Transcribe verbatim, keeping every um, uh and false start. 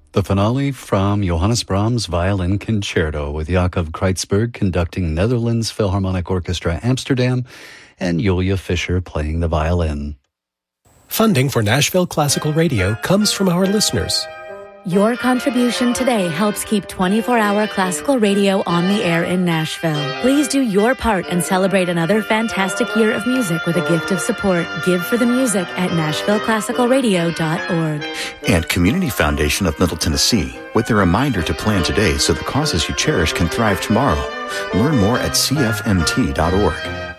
The finale from Johannes Brahms' Violin Concerto with Jakob Kreitzberg conducting Netherlands Philharmonic Orchestra Amsterdam and Julia Fischer playing the violin. Funding for Nashville Classical Radio comes from our listeners. Your contribution today helps keep twenty-four hour classical radio on the air in Nashville. Please do your part and celebrate another fantastic year of music with a gift of support. Give for the music at nashville classical radio dot org. And Community Foundation of Middle Tennessee, with a reminder to plan today so the causes you cherish can thrive tomorrow. Learn more at c f m t dot org.